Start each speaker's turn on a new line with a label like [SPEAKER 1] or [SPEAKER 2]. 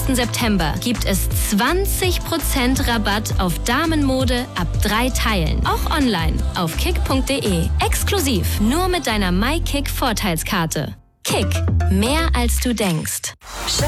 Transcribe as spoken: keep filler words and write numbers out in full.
[SPEAKER 1] fünfundzwanzigsten September gibt es zwanzig Prozent Rabatt auf Damenmode ab drei Teilen. Auch online auf kick punkt de. Exklusiv nur mit deiner MyKick Vorteilskarte. Kick, mehr als du denkst.